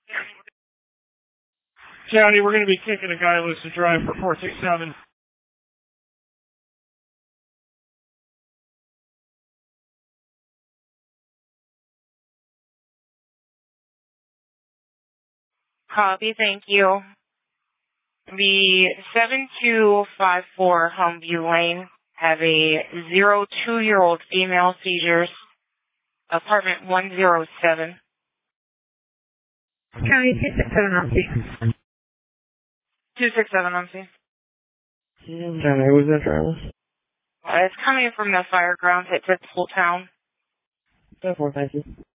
County, we're going to be kicking a guy loose to drive for 467. Copy, thank you. The 7254 Humview Lane have a 02-year-old female seizures. Apartment 107. County 267 on scene. 267 on scene. County, who's that driver? It's coming from the fire grounds. It took full town. 4, thank you.